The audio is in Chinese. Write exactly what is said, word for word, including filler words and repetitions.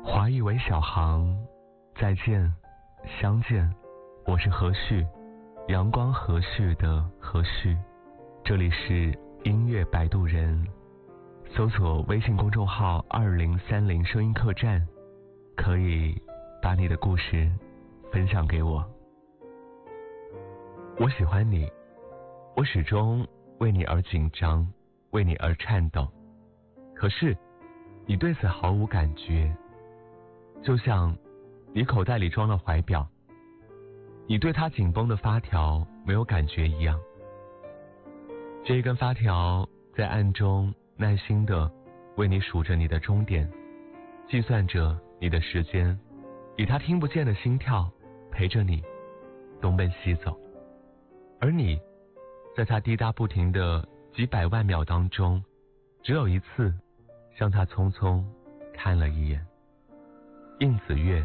华裔为小航，再见，相见，我是何旭，阳光和煦的何旭，这里是音乐摆渡人，搜索微信公众号二零三零声音客栈，可以把你的故事分享给我。我喜欢你，我始终为你而紧张，为你而颤抖，可是你对此毫无感觉，就像你口袋里装了怀表，你对它紧绷的发条没有感觉一样。这一根发条在暗中耐心地为你数着你的终点，计算着你的时间，以它听不见的心跳陪着你东奔西走。而你在它滴答不停的几百万秒当中，只有一次向它匆匆看了一眼。应子月，